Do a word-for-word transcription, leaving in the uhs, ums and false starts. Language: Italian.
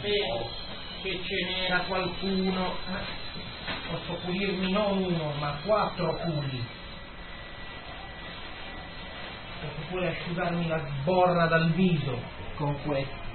sapevo che ce n'era qualcuno. Posso pulirmi non uno, ma quattro culi. Posso pure asciugarmi la sborra dal viso con questo.